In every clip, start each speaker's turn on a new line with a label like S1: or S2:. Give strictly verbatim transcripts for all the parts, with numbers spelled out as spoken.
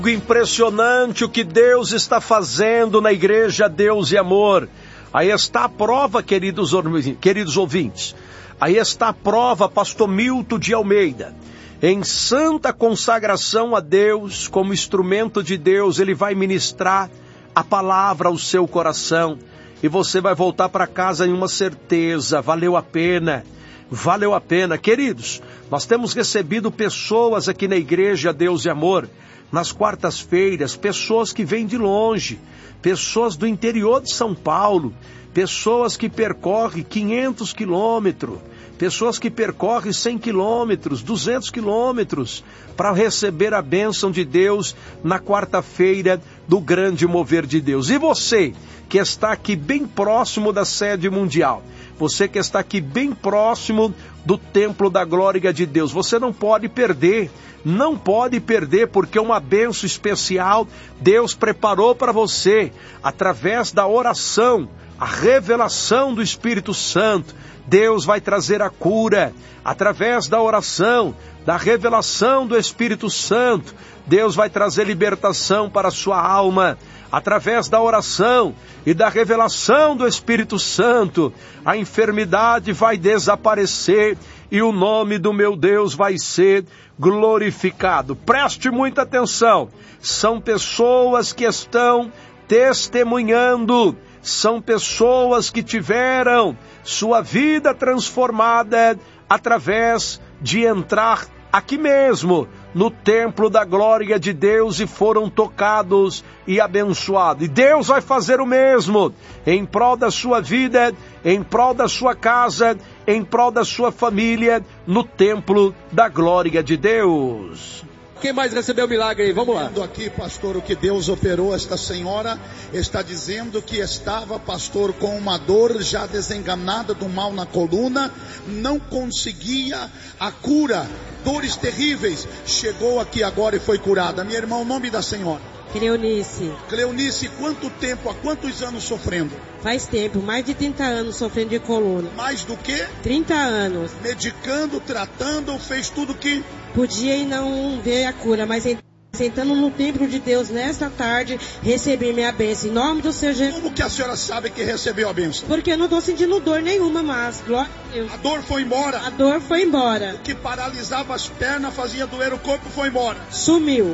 S1: Impressionante o que Deus está fazendo na igreja Deus e Amor. Aí está a prova, queridos, queridos ouvintes. Aí está a prova, pastor Milton de Almeida. Em santa consagração a Deus, como instrumento de Deus, ele vai ministrar a palavra ao seu coração. E você vai voltar para casa em uma certeza, valeu a pena. Valeu a pena. Queridos, nós temos recebido pessoas aqui na igreja Deus e Amor, nas quartas-feiras, pessoas que vêm de longe, pessoas do interior de São Paulo, pessoas que percorrem quinhentos quilômetros, pessoas que percorrem cem quilômetros, duzentos quilômetros, para receber a bênção de Deus na quarta-feira do grande mover de Deus. E você, que está aqui bem próximo da sede mundial, você que está aqui bem próximo do templo da glória de Deus, você não pode perder, não pode perder, porque uma bênção especial Deus preparou para você, através da oração, a revelação do Espírito Santo. Deus vai trazer a cura, através da oração, da revelação do Espírito Santo. Deus vai trazer libertação para a sua alma, através da oração e da revelação do Espírito Santo. A enfermidade vai desaparecer e o nome do meu Deus vai ser glorificado. Preste muita atenção, são pessoas que estão testemunhando, são pessoas que tiveram sua vida transformada através de entrar aqui mesmo, no templo da glória de Deus, e foram tocados e abençoados. E Deus vai fazer o mesmo em prol da sua vida, em prol da sua casa, em prol da sua família, no templo da glória de Deus.
S2: Quem mais recebeu o milagre aí? Vamos lá.
S3: Vendo aqui, pastor, o que Deus operou. Esta senhora está dizendo que estava, pastor, com uma dor já desenganada do mal na coluna, não conseguia a cura, dores terríveis. Chegou aqui agora e foi curada. Minha irmã, o nome da senhora?
S4: Cleonice.
S3: Cleonice, quanto tempo, há quantos anos sofrendo?
S4: Faz tempo, mais de trinta anos sofrendo de coluna.
S3: Mais do que?
S4: trinta anos.
S3: Medicando, tratando, fez tudo que
S4: podia e não veio a cura, mas sentando no templo de Deus nesta tarde, recebi minha bênção, em nome do Senhor Jesus.
S3: Como que a senhora sabe que recebeu a bênção?
S4: Porque eu não estou sentindo dor nenhuma mais, glória a Deus.
S3: A dor foi embora?
S4: A dor foi embora.
S3: O que paralisava as pernas, fazia doer o corpo, foi embora?
S4: Sumiu.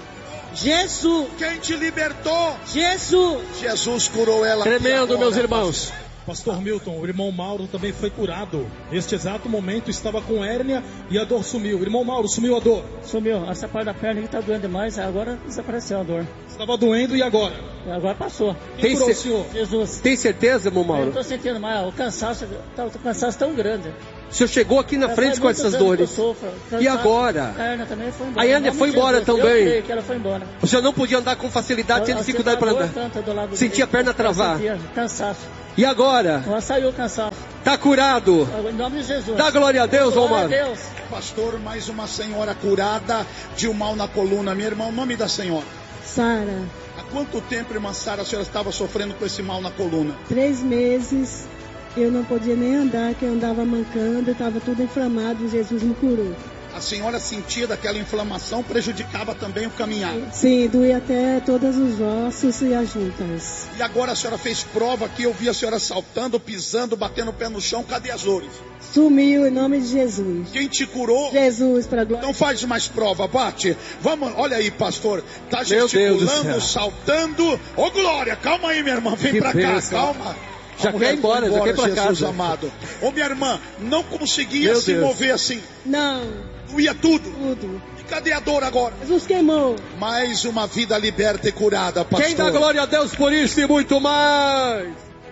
S4: Jesus.
S3: Quem te libertou?
S4: Jesus.
S3: Jesus curou ela.
S2: Tremendo, meus irmãos.
S5: Pastor Milton, o irmão Mauro também foi curado. Neste exato momento estava com hérnia e a dor sumiu. Irmão Mauro, sumiu a dor?
S6: Sumiu. Essa parte da perna que está doendo demais, agora desapareceu a dor.
S5: Estava doendo e agora?
S6: E agora passou.
S5: Quem curou o senhor?
S6: Jesus.
S2: Tem certeza, irmão Mauro?
S6: Eu não estou sentindo mais. O cansaço, tá, o cansaço tão grande.
S2: O senhor chegou aqui na frente com essas dores.
S6: Sofro,
S2: e agora?
S6: A hérnia também foi embora.
S2: A hérnia foi embora também.
S6: Eu creio que ela foi embora.
S2: O senhor não podia andar com facilidade, tinha dificuldade para andar. Sentia a perna travar.
S6: Sentia cansaço.
S2: E agora?
S6: Ela saiu cansado.
S2: Está curado.
S6: Em nome de Jesus.
S2: Dá glória a Deus,
S6: glória
S2: Omar.
S6: A Deus.
S3: Pastor, mais uma senhora curada de um mal na coluna. Minha irmã, o nome da senhora?
S7: Sara.
S3: Há quanto tempo, irmã Sara, a senhora estava sofrendo com esse mal na coluna?
S7: Três meses. Eu não podia nem andar, que eu andava mancando, estava tudo inflamado, Jesus me curou.
S3: A senhora sentia daquela inflamação, prejudicava também o caminhar?
S7: Sim, doía até todos os ossos e as juntas.
S3: E agora a senhora fez prova aqui, eu vi a senhora saltando, pisando, batendo o pé no chão, cadê as dores?
S7: Sumiu em nome de Jesus.
S3: Quem te curou?
S7: Jesus, para glória.
S3: Então faz mais prova, bate. Vamos, olha aí, pastor, tá gesticulando, saltando. Ô oh, glória, calma aí, minha irmã, vem
S2: que
S3: pra
S2: bênção.
S3: cá, calma.
S2: Já quer ir embora, embora, já quer ir pra
S3: Jesus
S2: casa.
S3: Amado. Ô minha irmã, não conseguia
S2: Meu
S3: se
S2: Deus.
S3: mover assim.
S7: Não.
S3: Doía tudo.
S7: Tudo.
S3: E cadê a dor agora?
S7: Jesus queimou.
S3: Mais uma vida liberta e curada, pastor.
S2: Quem dá glória a Deus por isso e muito mais?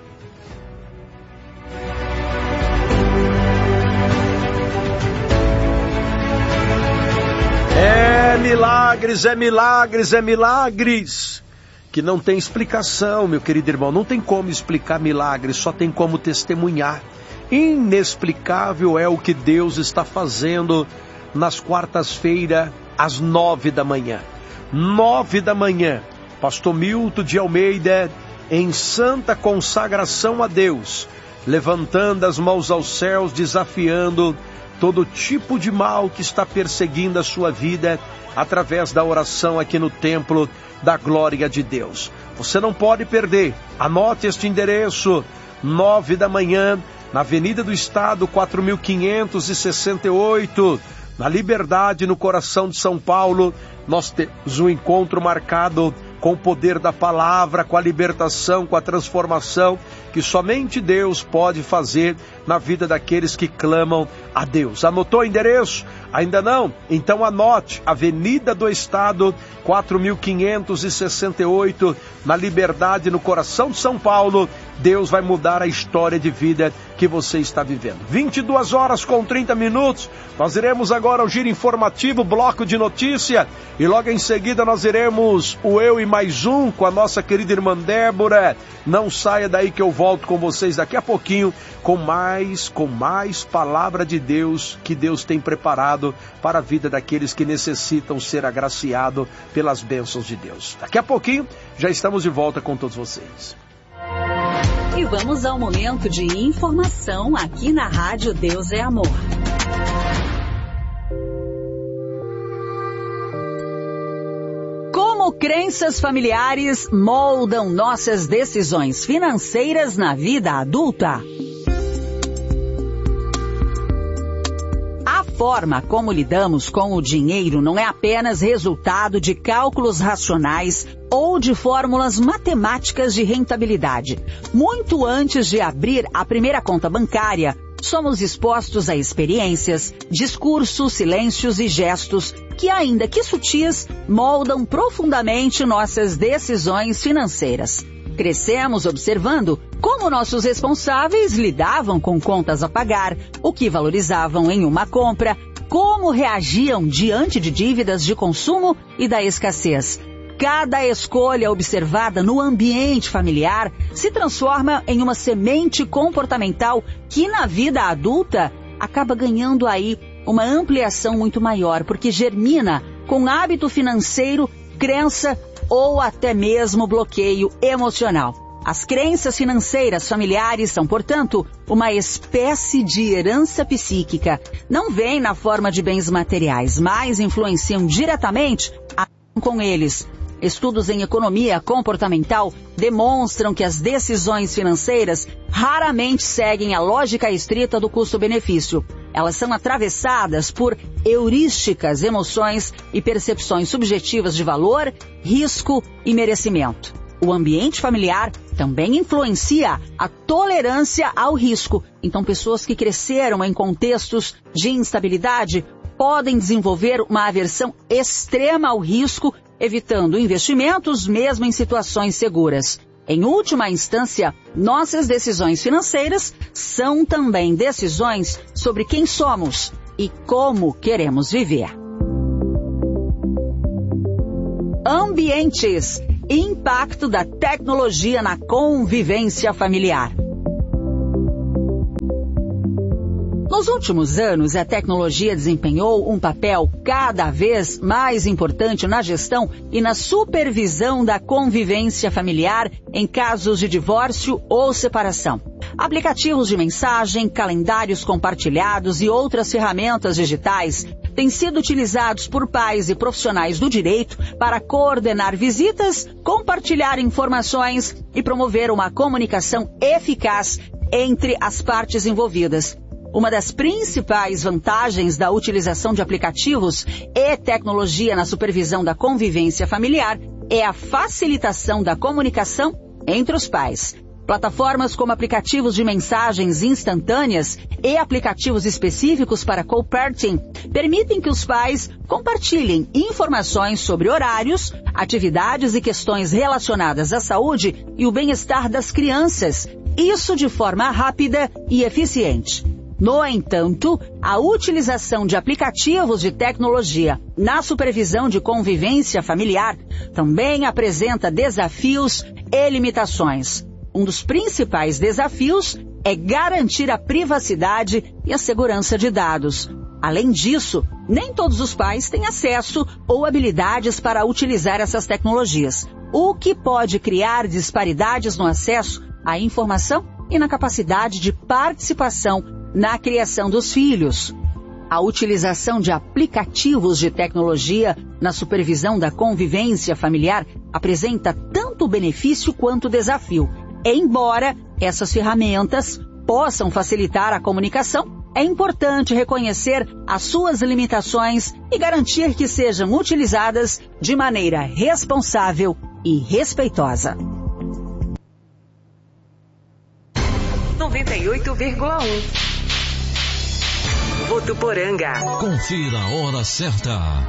S1: É milagres, é milagres, é milagres. Que não tem explicação, meu querido irmão. Não tem como explicar milagres, só tem como testemunhar. Inexplicável é o que Deus está fazendo nas quartas-feiras, às nove da manhã. Nove da manhã, pastor Milton de Almeida, em santa consagração a Deus, levantando as mãos aos céus, desafiando todo tipo de mal que está perseguindo a sua vida, através da oração aqui no Templo da Glória de Deus. Você não pode perder. Anote este endereço, nove da manhã, na Avenida do Estado, quatro mil quinhentos e sessenta e oito, na Liberdade, no coração de São Paulo. Nós temos um encontro marcado com o poder da palavra, com a libertação, com a transformação que somente Deus pode fazer na vida daqueles que clamam a Deus. Anotou o endereço? Ainda não? Então anote, Avenida do Estado, quatro mil quinhentos e sessenta e oito, na Liberdade, no coração de São Paulo. Deus vai mudar a história de vida que você está vivendo. vinte e duas horas com trinta minutos, nós iremos agora ao giro informativo, bloco de notícia, e logo em seguida nós iremos o Eu e Mais Um com a nossa querida irmã Débora. Não saia daí que eu volto com vocês daqui a pouquinho com mais, com mais palavra de Deus que Deus tem preparado para a vida daqueles que necessitam ser agraciados pelas bênçãos de Deus. Daqui a pouquinho já estamos de volta com todos vocês.
S8: E vamos ao momento de informação aqui na Rádio Deus é Amor. Como crenças familiares moldam nossas decisões financeiras na vida adulta? A forma como lidamos com o dinheiro não é apenas resultado de cálculos racionais ou de fórmulas matemáticas de rentabilidade. Muito antes de abrir a primeira conta bancária, somos expostos a experiências, discursos, silêncios e gestos que, ainda que sutis, moldam profundamente nossas decisões financeiras. Crescemos observando como nossos responsáveis lidavam com contas a pagar, o que valorizavam em uma compra, como reagiam diante de dívidas de consumo e da escassez. Cada escolha observada no ambiente familiar se transforma em uma semente comportamental que, na vida adulta, acaba ganhando aí uma ampliação muito maior, porque germina com hábito financeiro, crença ou até mesmo bloqueio emocional. As crenças financeiras familiares são, portanto, uma espécie de herança psíquica. Não vêm na forma de bens materiais, mas influenciam diretamente a com eles. Estudos em economia comportamental demonstram que as decisões financeiras raramente seguem a lógica estrita do custo-benefício. Elas são atravessadas por heurísticas, emoções e percepções subjetivas de valor, risco e merecimento. O ambiente familiar também influencia a tolerância ao risco. Então, pessoas que cresceram em contextos de instabilidade podem desenvolver uma aversão extrema ao risco, evitando investimentos mesmo em situações seguras. Em última instância, nossas decisões financeiras são também decisões sobre quem somos e como queremos viver. Ambientes. Impacto da tecnologia na convivência familiar. Nos últimos anos, a tecnologia desempenhou um papel cada vez mais importante na gestão e na supervisão da convivência familiar em casos de divórcio ou separação. Aplicativos de mensagem, calendários compartilhados e outras ferramentas digitais têm sido utilizados por pais e profissionais do direito para coordenar visitas, compartilhar informações e promover uma comunicação eficaz entre as partes envolvidas. Uma das principais vantagens da utilização de aplicativos e tecnologia na supervisão da convivência familiar é a facilitação da comunicação entre os pais. Plataformas como aplicativos de mensagens instantâneas e aplicativos específicos para co-parenting permitem que os pais compartilhem informações sobre horários, atividades e questões relacionadas à saúde e o bem-estar das crianças, isso de forma rápida e eficiente. No entanto, a utilização de aplicativos de tecnologia na supervisão de convivência familiar também apresenta desafios e limitações. Um dos principais desafios é garantir a privacidade e a segurança de dados. Além disso, nem todos os pais têm acesso ou habilidades para utilizar essas tecnologias, o que pode criar disparidades no acesso à informação e na capacidade de participação na criação dos filhos. A utilização de aplicativos de tecnologia na supervisão da convivência familiar apresenta tanto benefício quanto desafio. Embora essas ferramentas possam facilitar a comunicação, é importante reconhecer as suas limitações e garantir que sejam utilizadas de maneira responsável e respeitosa.
S9: noventa e oito vírgula um Votuporanga.
S10: Confira a hora certa.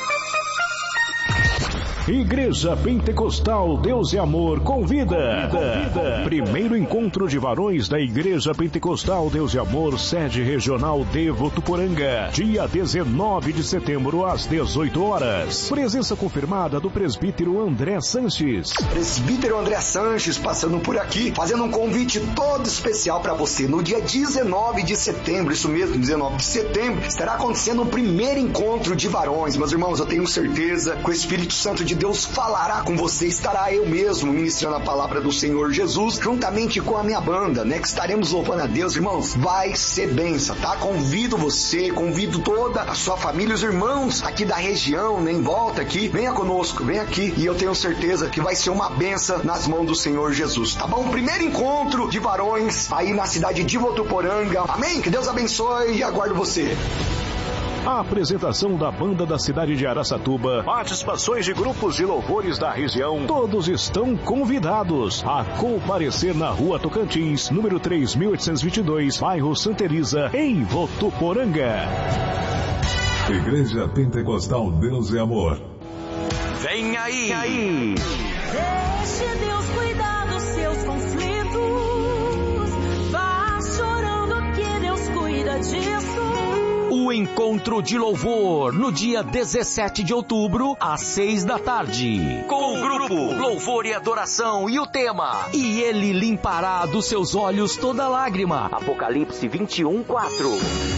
S11: Igreja Pentecostal Deus e Amor convida. convida. Primeiro encontro de varões da Igreja Pentecostal Deus e Amor, sede regional de Votuporanga, dia dezenove de setembro às dezoito horas. Presença confirmada do presbítero André Sanches.
S12: Presbítero André Sanches passando por aqui, fazendo um convite todo especial para você. No dia dezenove de setembro, isso mesmo, dezenove de setembro, estará acontecendo o primeiro encontro de varões. Meus irmãos, eu tenho certeza que o Espírito Santo de Deus falará com você, estará eu mesmo ministrando a palavra do Senhor Jesus, juntamente com a minha banda, né, que estaremos louvando a Deus. Irmãos, vai ser bênção, tá? Convido você, convido toda a sua família, os irmãos aqui da região, né, em volta aqui, venha conosco, vem aqui, e eu tenho certeza que vai ser uma bênção nas mãos do Senhor Jesus, tá bom? Primeiro encontro de varões aí na cidade de Votuporanga, amém? Que Deus abençoe e aguardo você.
S11: A apresentação da banda da cidade de Araçatuba, participações de grupos de louvores da região, todos estão convidados a comparecer na Rua Tocantins, número três mil oitocentos e vinte e dois, bairro Santa Elisa, em Votuporanga.
S10: Igreja Pentecostal Deus e Amor.
S1: Vem aí! Vem aí.
S13: Deixe Deus cuidar dos seus conflitos. Vá chorando que Deus cuida disso.
S1: O encontro de louvor no dia dezessete de outubro, às seis da tarde. Com o grupo Louvor e Adoração e o tema: E Ele limpará dos seus olhos toda lágrima. Apocalipse vinte e um, quatro.